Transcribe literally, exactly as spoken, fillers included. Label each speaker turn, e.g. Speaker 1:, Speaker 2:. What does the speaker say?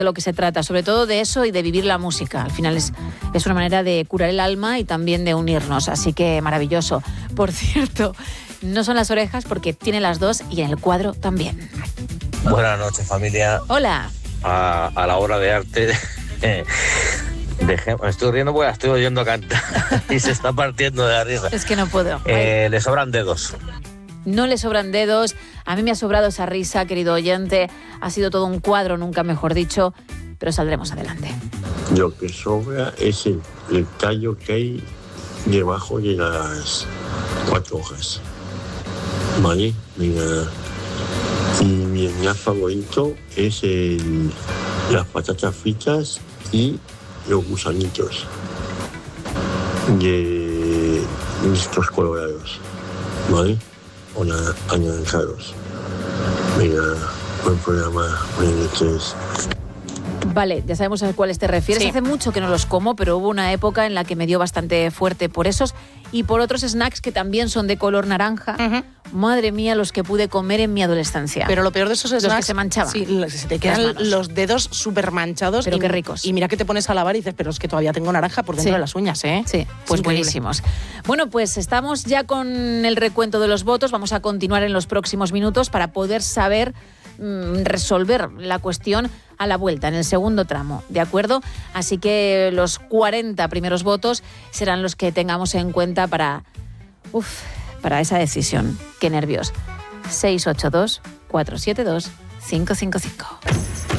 Speaker 1: de lo que se trata, sobre todo de eso y de vivir la música. Al final es, es una manera de curar el alma y también de unirnos, así que maravilloso. Por cierto, no son las orejas porque tiene las dos y en el cuadro también.
Speaker 2: Buenas noches, familia.
Speaker 1: Hola.
Speaker 2: A, a la hora de arte, dejé, me estoy riendo porque la estoy oyendo cantar y se está partiendo de la risa.
Speaker 1: Es que no puedo.
Speaker 2: Eh, le sobran dedos.
Speaker 1: No le sobran dedos. A mí me ha sobrado esa risa, querido oyente. Ha sido todo un cuadro, nunca mejor dicho, pero saldremos adelante.
Speaker 3: Lo que sobra es el, el tallo que hay debajo de las cuatro hojas. ¿Vale? Mira. Y mi snack favorito es el, las patatas fritas y los gusanitos de estos colorados, ¿vale? O anaranjados. Venga, buen programa, buenas noches.
Speaker 1: Vale, ya sabemos a cuáles te refieres.
Speaker 4: Sí.
Speaker 1: Hace mucho que no los como, pero hubo una época en la que me dio bastante fuerte por esos y por otros snacks que también son de color naranja.
Speaker 4: Uh-huh.
Speaker 1: Madre mía, los que pude comer en mi adolescencia.
Speaker 4: Pero lo peor de esos snacks...
Speaker 1: Los que se manchaban.
Speaker 4: Sí, se te quedan los dedos súper manchados.
Speaker 1: Pero
Speaker 4: y,
Speaker 1: qué ricos.
Speaker 4: Y mira que te pones a lavar y dices, pero es que todavía tengo naranja por dentro
Speaker 1: Sí.
Speaker 4: de las uñas, ¿eh?
Speaker 1: Sí, pues
Speaker 4: increíble.
Speaker 1: buenísimos. Bueno, pues estamos ya con el recuento de los votos. Vamos a continuar en los próximos minutos para poder saber mmm, resolver la cuestión a la vuelta, en el segundo tramo, ¿de acuerdo? Así que los cuarenta primeros votos serán los que tengamos en cuenta para, uf, para esa decisión. Qué nervios. seis ocho dos, cuatro siete dos, cinco cinco cinco.